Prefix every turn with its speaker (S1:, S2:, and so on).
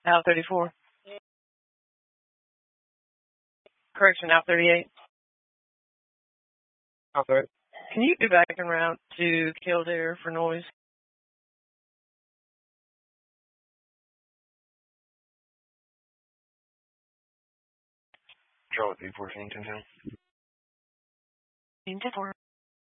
S1: Out 34. Correction, out 38.
S2: Out 30.
S1: Can you be back en route to Kildare for noise?
S2: Charlotte 314, 10-10.
S1: 10-4.